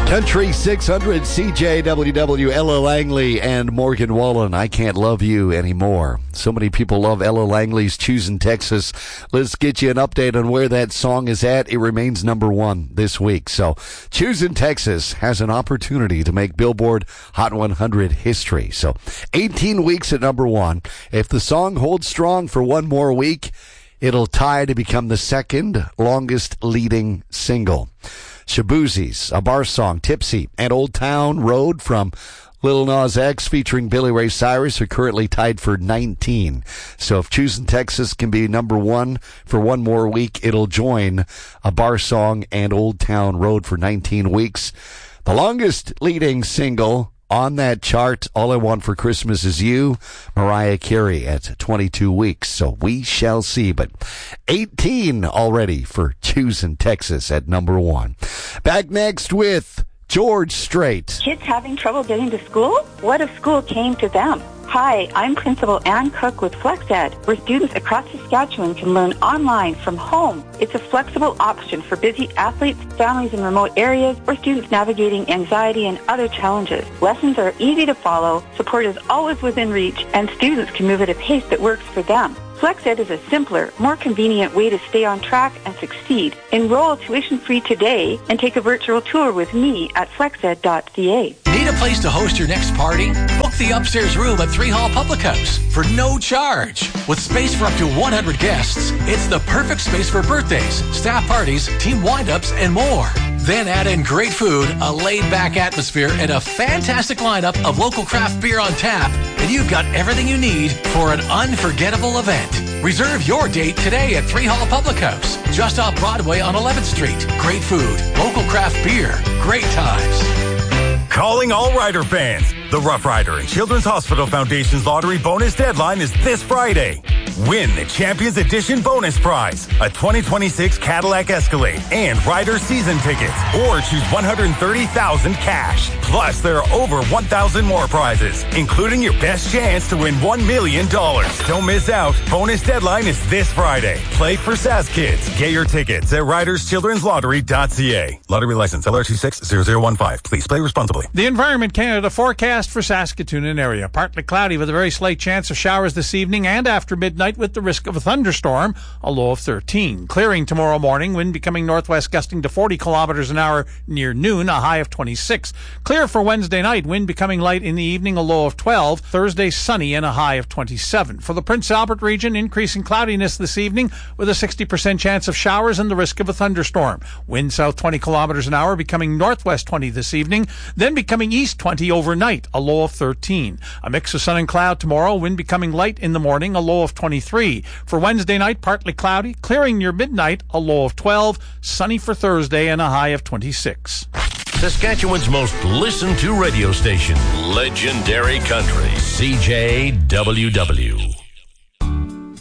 Country 600, CJWW, Ella Langley, and Morgan Wallen. I Can't Love You Anymore. So many people love Ella Langley's Choosing Texas. Let's get you an update on where that song is at. It remains number one this week. So Choosing Texas has an opportunity to make Billboard Hot 100 history. So 18 weeks at number one. If the song holds strong for one more week, it'll tie to become the second longest leading single. Shaboozie's A Bar Song, Tipsy, and Old Town Road from Lil Nas X featuring Billy Ray Cyrus are currently tied for 19. So if Choosing Texas can be number one for one more week, it'll join A Bar Song and Old Town Road for 19 weeks. The longest leading single on that chart, All I Want for Christmas Is You, Mariah Carey at 22 weeks. So we shall see. But 18 already for Choosing Texas at number one. Back next with George Strait. Kids having trouble getting to school? What if school came to them? Hi, I'm Principal Ann Cook with FlexEd, where students across Saskatchewan can learn online from home. It's a flexible option for busy athletes, families in remote areas, or students navigating anxiety and other challenges. Lessons are easy to follow, support is always within reach, and students can move at a pace that works for them. FlexEd is a simpler, more convenient way to stay on track and succeed. Enroll tuition-free today and take a virtual tour with me at flexed.ca. Need a place to host your next party? Book the upstairs room at 3 Hall Public House for no charge. With space for up to 100 guests, it's the perfect space for birthdays, staff parties, team wind-ups, and more. Then add in great food, a laid-back atmosphere, and a fantastic lineup of local craft beer on tap, and you've got everything you need for an unforgettable event. Reserve your date today at 3 Hall Public House, just off Broadway on 11th Street. Great food, local craft beer, great times. Calling all Rider fans. The Rough Rider and Children's Hospital Foundation's lottery bonus deadline is this Friday. Win the Champions Edition bonus prize, a 2026 Cadillac Escalade and Rider season tickets, or choose $130,000 cash. Plus, there are over 1,000 more prizes, including your best chance to win $1 million. Don't miss out. Bonus deadline is this Friday. Play for Sask Kids. Get your tickets at riderschildrenslottery.ca. Lottery license LR260015. Please play responsibly. The Environment Canada forecast for Saskatoon and area. Partly cloudy with a very slight chance of showers this evening and after midnight with the risk of a thunderstorm, a low of 13. Clearing tomorrow morning, wind becoming northwest gusting to 40 kilometers an hour near noon, a high of 26. Clear for Wednesday night, wind becoming light in the evening, a low of 12. Thursday sunny and a high of 27. For the Prince Albert region, increasing cloudiness this evening with a 60% chance of showers and the risk of a thunderstorm. Wind south 20 kilometers an hour becoming northwest 20 this evening, then becoming east 20 overnight, a low of 13. A mix of sun and cloud tomorrow, wind becoming light in the morning, a low of 23. For Wednesday night, partly cloudy, clearing near midnight, a low of 12. Sunny for Thursday and a high of 26. Saskatchewan's most listened to radio station, Legendary Country, CJWW.